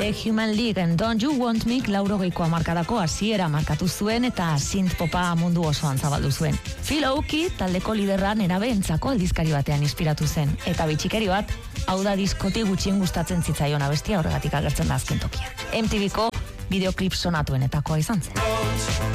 The Human League and Don't You Want Me 80ko hamarkadako hasiera markatu zuen eta synth popa mundu osoan zabaldu zuen. Phil Oakey taldeko liderra nerabeentzako aldizkari batean inspiratu zen, eta bitxikeri bat, hau da diskotik gutxien gustatzen zitzaion abestia horregatik agertzen da azken tokian. MTVko bideoklip sonatuenetakoa izan zen.